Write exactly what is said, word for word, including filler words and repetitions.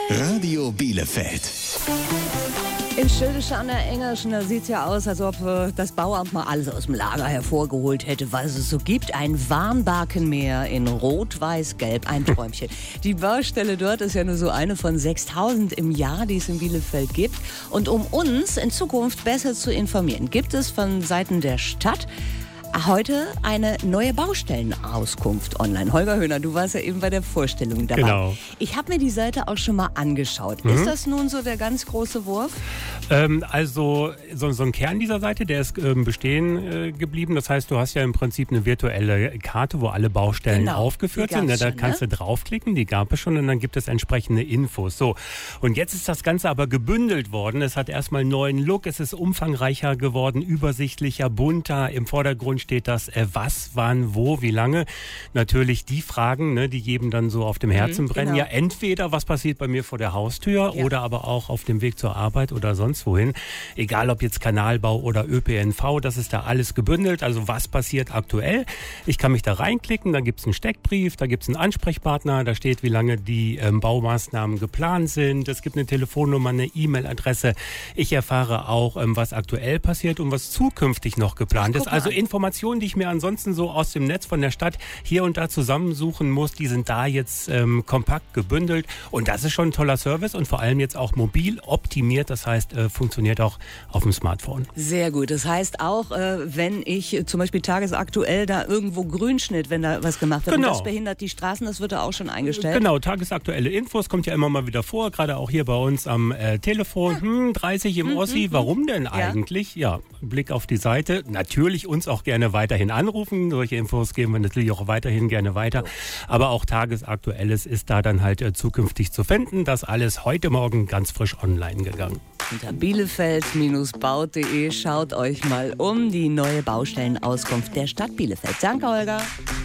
Radio Bielefeld. In Schildische an der Engerschen, da sieht es ja aus, als ob äh, das Bauamt mal alles aus dem Lager hervorgeholt hätte, was es so gibt. Ein Warmbakenmeer in Rot-Weiß-Gelb, ein Träumchen. Die Baustelle dort ist ja nur so eine von sechstausend im Jahr, die es in Bielefeld gibt. Und um uns in Zukunft besser zu informieren, gibt es von Seiten der Stadt heute eine neue Baustellenauskunft online. Holger Höhner, du warst ja eben bei der Vorstellung dabei. Genau. Ich habe mir die Seite auch schon mal angeschaut. Mhm. Ist das nun so der ganz große Wurf? Ähm, also so, so ein Kern dieser Seite, der ist ähm, bestehen äh, geblieben. Das heißt, du hast ja im Prinzip eine virtuelle Karte, wo alle Baustellen Genau, aufgeführt sind. Da schon, kannst ne? du draufklicken, die gab es schon und dann gibt es entsprechende Infos. So, und jetzt ist das Ganze aber gebündelt worden. Es hat erstmal einen neuen Look, es ist umfangreicher geworden, übersichtlicher, bunter. Im Vordergrund steht das äh, was, wann, wo, wie lange. Natürlich die Fragen, ne, die jedem dann so auf dem Herzen Mhm, brennen. genau. Ja, entweder was passiert bei mir vor der Haustür Ja. oder aber auch auf dem Weg zur Arbeit oder sonst wohin. Egal ob jetzt Kanalbau oder Ö P N V, das ist da alles gebündelt. Also was passiert aktuell? Ich kann mich da reinklicken, da gibt es einen Steckbrief, da gibt es einen Ansprechpartner, da steht, wie lange die ähm, Baumaßnahmen geplant sind. Es gibt eine Telefonnummer, eine E-Mail-Adresse. Ich erfahre auch, ähm, was aktuell passiert und was zukünftig noch geplant Ach, ist. guck mal Also an. Informationen, die ich mir ansonsten so aus dem Netz von der Stadt hier und da zusammensuchen muss, die sind da jetzt ähm, kompakt gebündelt. Und das ist schon ein toller Service und vor allem jetzt auch mobil optimiert. Das heißt, äh, funktioniert auch auf dem Smartphone. Sehr gut. Das heißt auch, äh, wenn ich äh, zum Beispiel tagesaktuell da irgendwo Grünschnitt, wenn da was gemacht wird, Genau. und das behindert die Straßen, das wird da auch schon eingestellt. Genau, tagesaktuelle Infos kommt ja immer mal wieder vor, gerade auch hier bei uns am äh, Telefon. Hm, dreißig im Ossi, warum denn eigentlich? Ja, Blick auf die Seite. Natürlich uns auch gerne weiterhin anrufen. Solche Infos geben wir natürlich auch weiterhin gerne weiter. Aber auch tagesaktuelles ist da dann halt äh, zukünftig zu finden. Das alles heute Morgen ganz frisch online gegangen. Unter bielefeld Bindestrich baut punkt de schaut euch mal um die neue Baustellenauskunft der Stadt Bielefeld. Danke, Holger.